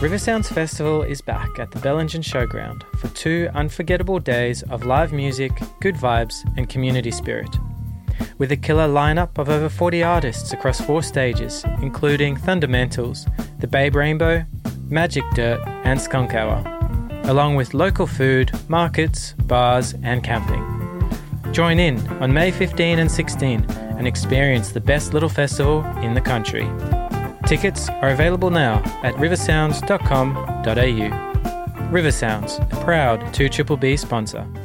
River Sounds Festival is back at the Bellingen Showground for 2 unforgettable days of live music, good vibes and community spirit. With a killer lineup of over 40 artists across 4 stages, including Thundamentals, The Babe Rainbow, Magic Dirt and Skunk Hour, along with local food, markets, bars and camping. Join in on May 15 and 16 and experience the best little festival in the country. Tickets are available now at riversounds.com.au. River Sounds, a proud 2BBB sponsor.